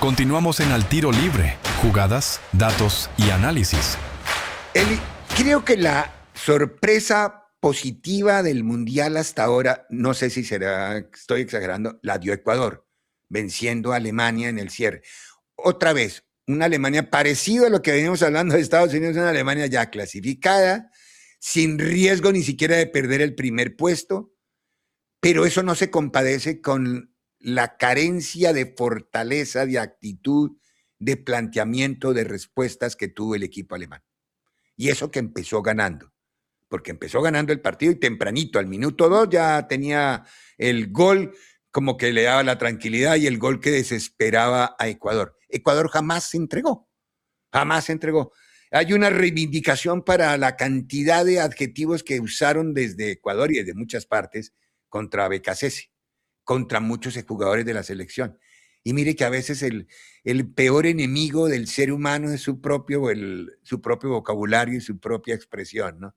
Continuamos en Al Tiro Libre, jugadas, datos y análisis. Eli, creo que la sorpresa positiva del Mundial hasta ahora, no sé si será, estoy exagerando, la dio Ecuador, venciendo a Alemania en el cierre. Otra vez, una Alemania parecida a lo que venimos hablando de Estados Unidos, una Alemania ya clasificada, sin riesgo ni siquiera de perder el primer puesto, pero eso no se compadece con la carencia de fortaleza, de actitud, de planteamiento, de respuestas que tuvo el equipo alemán. Y eso que empezó ganando, porque empezó ganando el partido y tempranito, al minuto 2 ya tenía el gol como que le daba la tranquilidad y el gol que desesperaba a Ecuador. Ecuador jamás se entregó, jamás se entregó. Hay una reivindicación para la cantidad de adjetivos que usaron desde Ecuador y desde muchas partes contra Becasese, contra muchos jugadores de la selección. Y mire que a veces el peor enemigo del ser humano es su propio vocabulario y su propia expresión, ¿no?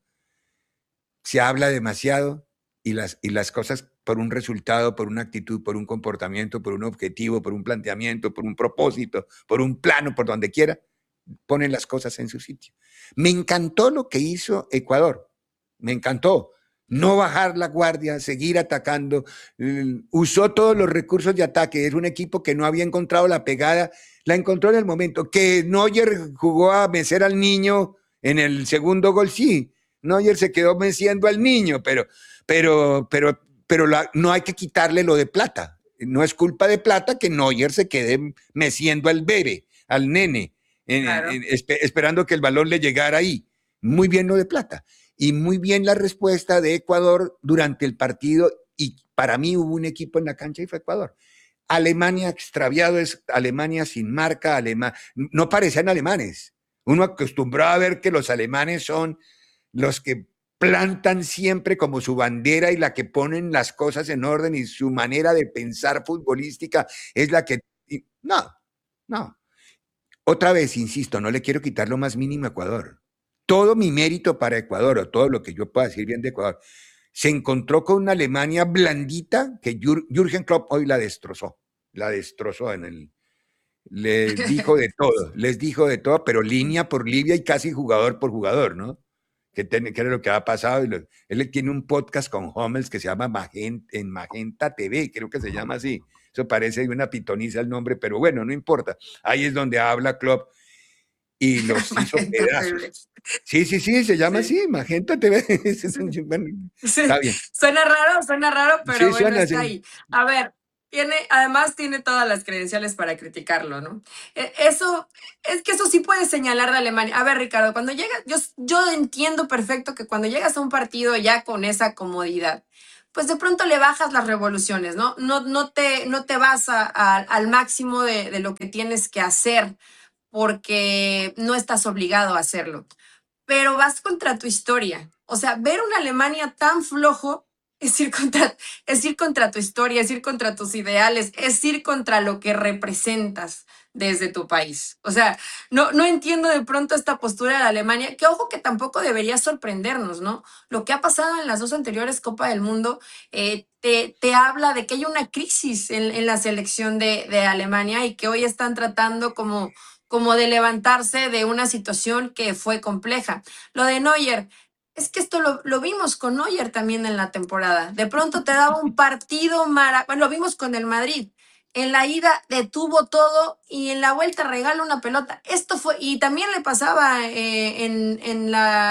Se habla demasiado y las cosas por un resultado, por una actitud, por un comportamiento, por un objetivo, por un planteamiento, por un propósito, por un plano, por donde quiera, ponen las cosas en su sitio. Me encantó lo que hizo Ecuador, me encantó. No bajar la guardia, seguir atacando, usó todos los recursos de ataque. Es un equipo que no había encontrado la pegada, la encontró en el momento. Que Neuer jugó a mecer al niño en el segundo gol, sí. Neuer se quedó meciendo al niño, pero no hay que quitarle lo de Plata. No es culpa de Plata que Neuer se quede meciendo al bebé, al nene, Claro. esperando que el balón le llegara ahí. Muy bien lo de Plata. Y muy bien la respuesta de Ecuador durante el partido. Y para mí hubo un equipo en la cancha y fue Ecuador. Alemania extraviado, es Alemania sin marca, no parecían alemanes. Uno acostumbrado a ver que los alemanes son los que plantan siempre como su bandera y la que ponen las cosas en orden y su manera de pensar futbolística es la que... No. Otra vez, insisto, no le quiero quitar lo más mínimo a Ecuador. Todo mi mérito para Ecuador, o todo lo que yo pueda decir bien de Ecuador, se encontró con una Alemania blandita que Jürgen Klopp hoy la destrozó les dijo de todo, pero línea por línea y casi jugador por jugador, ¿no? Que era lo que ha pasado. Él tiene un podcast con Hummels que se llama Magenta TV, creo que se llama así. Eso parece una pitoniza el nombre, pero bueno, no importa. Ahí es donde habla Klopp y los hizo pedazos. Sí, se llama así, Magenta TV. Está bien. Suena raro, pero Sí, bueno, suena está así. ahí. A ver, además tiene todas las credenciales para criticarlo, ¿no? Eso sí puede señalar de Alemania. A ver, Ricardo, cuando llegas, yo entiendo perfecto que cuando llegas a un partido ya con esa comodidad, pues de pronto le bajas las revoluciones, ¿no? No te vas al máximo de lo que tienes que hacer porque no estás obligado a hacerlo. Pero vas contra tu historia. O sea, ver una Alemania tan flojo es ir contra tu historia, es ir contra tus ideales, es ir contra lo que representas desde tu país. O sea, no entiendo de pronto esta postura de la Alemania, que ojo que tampoco debería sorprendernos, ¿no? Lo que ha pasado en las dos anteriores Copa del Mundo te habla de que hay una crisis en la selección de Alemania y que hoy están tratando como de levantarse de una situación que fue compleja. Lo de Neuer, es que esto lo vimos con Neuer también en la temporada. De pronto te daba un partido bueno, lo vimos con el Madrid. En la ida detuvo todo y en la vuelta regala una pelota. Esto fue, y también le pasaba en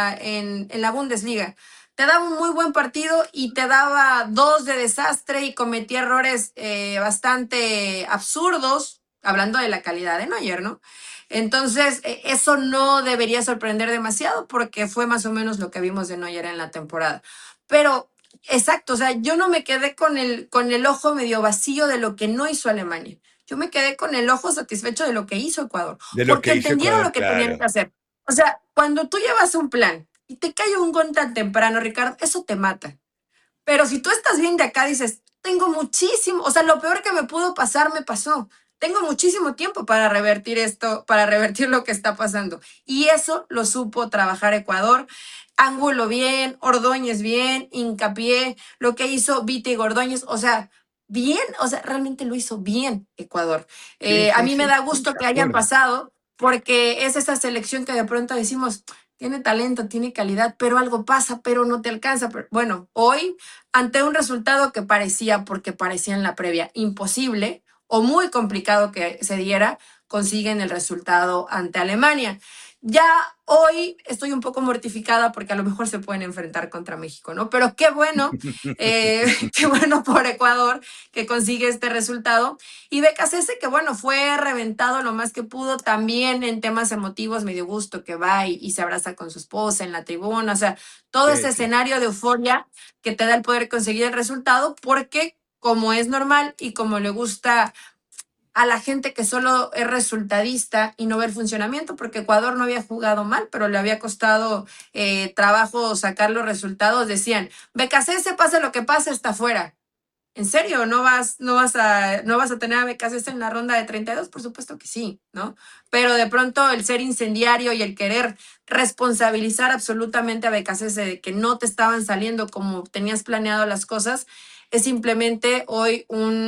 la Bundesliga. Te daba un muy buen partido y te daba dos de desastre y cometía errores bastante absurdos, hablando de la calidad de Neuer, ¿no? Entonces, eso no debería sorprender demasiado porque fue más o menos lo que vimos de Neuer en la temporada. Pero, exacto, o sea, yo no me quedé con el ojo medio vacío de lo que no hizo Alemania. Yo me quedé con el ojo satisfecho de lo que hizo Ecuador, De lo porque que hizo entendieron Ecuador, lo que tenían claro. que hacer. O sea, cuando tú llevas un plan y te cae un gol tan temprano, Ricardo, eso te mata. Pero si tú estás bien de acá, dices, tengo muchísimo, o sea, lo peor que me pudo pasar me pasó. Tengo muchísimo tiempo para revertir esto, para revertir lo que está pasando. Y eso lo supo trabajar Ecuador. Ángulo bien, Ordóñez bien, Hincapié, lo que hizo Vite y Ordóñez. O sea, bien, o sea, realmente lo hizo bien Ecuador. Sí, A sí, mí me sí, da sí, gusto de que hayan acuerdo. pasado porque es esa selección que de pronto decimos, tiene talento, tiene calidad, pero algo pasa, pero no te alcanza. Pero, bueno, hoy, ante un resultado que parecía, porque parecía en la previa, imposible o muy complicado que se diera, consiguen el resultado ante Alemania. Ya hoy estoy un poco mortificada porque a lo mejor se pueden enfrentar contra México, ¿no? Pero qué bueno, qué bueno por Ecuador que consigue este resultado. Y Becasese, que bueno, fue reventado lo más que pudo, también en temas emotivos, me dio gusto que va y se abraza con su esposa en la tribuna, o sea, todo ese Sí, sí. escenario de euforia que te da el poder conseguir el resultado, porque como es normal y como le gusta a la gente que solo es resultadista y no ve el funcionamiento, porque Ecuador no había jugado mal, pero le había costado trabajo sacar los resultados, decían, Becasese, pase lo que pase, está fuera. ¿En serio? ¿No vas a tener a Becasese en la ronda de 32? Por supuesto que sí, ¿no? Pero de pronto el ser incendiario y el querer responsabilizar absolutamente a Becasese de que no te estaban saliendo como tenías planeado las cosas, es simplemente hoy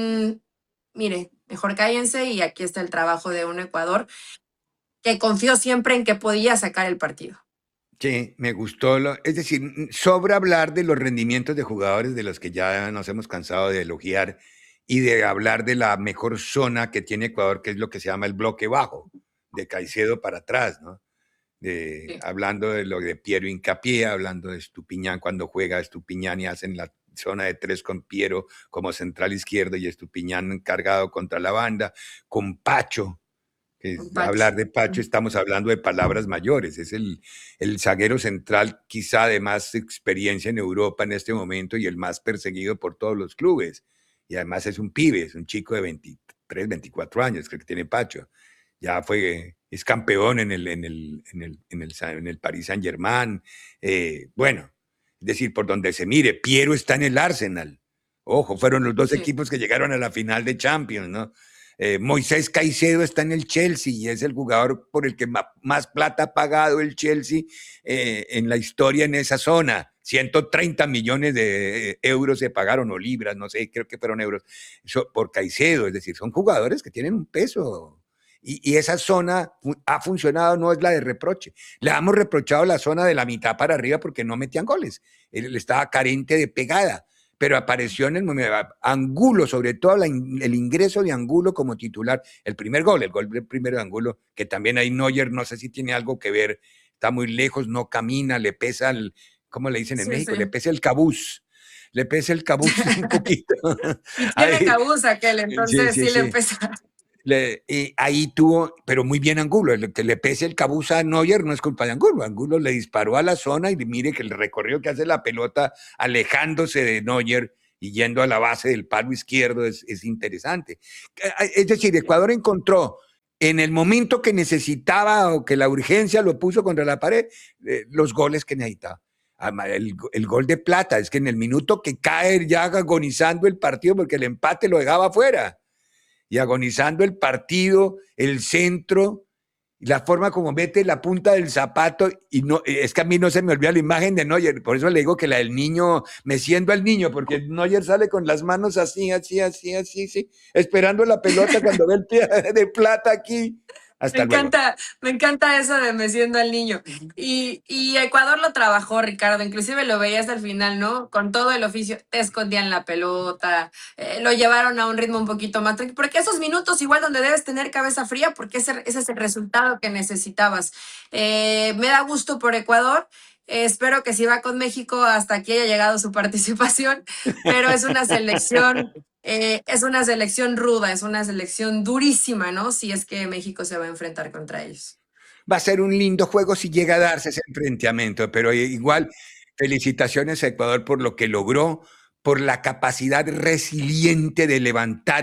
mire, mejor cállense y aquí está el trabajo de un Ecuador que confió siempre en que podía sacar el partido. Sí, me gustó. Es decir, sobra hablar de los rendimientos de jugadores de los que ya nos hemos cansado de elogiar y de hablar de la mejor zona que tiene Ecuador, que es lo que se llama el bloque bajo, de Caicedo para atrás, ¿no? Sí. Hablando de lo de Piero Hincapié, hablando de Estupiñán cuando juega Estupiñán y hacen la zona de tres con Piero como central izquierdo y Estupiñán cargado contra la banda, con Pacho, Pacho. hablar de Pacho estamos hablando de palabras mayores, es el zaguero central quizá de más experiencia en Europa en este momento y el más perseguido por todos los clubes. Y además es un pibe, es un chico de 23, 24 años, creo que tiene Pacho. Ya es campeón en el Paris Saint-Germain. Bueno, es decir, por donde se mire, Piero está en el Arsenal. Ojo, fueron los dos Sí. equipos que llegaron a la final de Champions, ¿no? Moisés Caicedo está en el Chelsea y es el jugador por el que más plata ha pagado el Chelsea en la historia en esa zona. 130 millones de euros se pagaron, o libras, no sé, creo que fueron euros, por Caicedo. Es decir, son jugadores que tienen un peso. Y esa zona ha funcionado, no es la de reproche. Le hemos reprochado la zona de la mitad para arriba porque no metían goles. Él estaba carente de pegada, pero apareció en el momento. Angulo, sobre todo el ingreso de Angulo como titular, el gol primero de Angulo, que también ahí Neuer, no sé si tiene algo que ver, está muy lejos, no camina, le pesa ¿cómo le dicen en Sí, México? sí. Le pesa el cabuz un poquito. Y tiene Ahí, cabuz aquel, sí, entonces sí, sí le sí. empezó. Ahí tuvo, pero muy bien Angulo, el que le pese el cabuz a Neuer no es culpa de Angulo. Angulo le disparó a la zona y mire que el recorrido que hace la pelota alejándose de Neuer y yendo a la base del palo izquierdo es interesante. Es decir, Ecuador encontró en el momento que necesitaba o que la urgencia lo puso contra la pared, los goles que necesitaba. El gol de Plata, es que en el minuto que cae ya agonizando el partido porque el empate lo dejaba fuera y agonizando el partido, el centro, la forma como mete la punta del zapato, y no, es que a mí no se me olvida la imagen de Neuer, por eso le digo que la del niño, meciendo al niño, porque Neuer sale con las manos así, así, así, así, así, esperando la pelota cuando ve el pie de Plata aquí. Hasta luego. Me encanta eso de meciendo al niño. Y Ecuador lo trabajó, Ricardo, inclusive lo veías al final, ¿no? Con todo el oficio, te escondían la pelota, lo llevaron a un ritmo un poquito más tranquilo, porque esos minutos igual donde debes tener cabeza fría, porque ese es el resultado que necesitabas. Me da gusto por Ecuador. Espero que si va con México hasta aquí haya llegado su participación, pero es una selección ruda, es una selección durísima, ¿no? Si es que México se va a enfrentar contra ellos. Va a ser un lindo juego si llega a darse ese enfrentamiento, pero igual felicitaciones a Ecuador por lo que logró, por la capacidad resiliente de levantar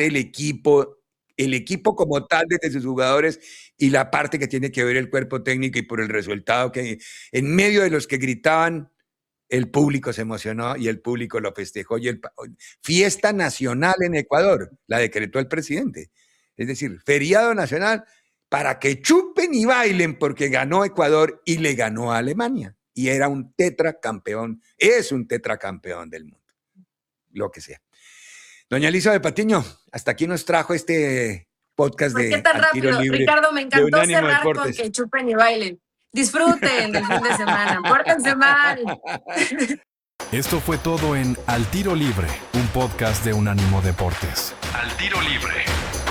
el equipo como tal desde sus jugadores y la parte que tiene que ver el cuerpo técnico y por el resultado que en medio de los que gritaban, el público se emocionó y el público lo festejó. Fiesta nacional en Ecuador, la decretó el presidente. Es decir, feriado nacional para que chupen y bailen porque ganó Ecuador y le ganó a Alemania. Y era un tetracampeón, es un tetracampeón del mundo, lo que sea. Doña Elizabeth Patiño, hasta aquí nos trajo este podcast ¿Por de qué tan Al Tiro rápido? Libre Ricardo, me de encantó Unánimo cerrar con Deportes. que chupen y bailen. Disfruten del fin de semana. Pórtense mal. Esto fue todo en Al Tiro Libre, un podcast de Unánimo Deportes. Al Tiro Libre.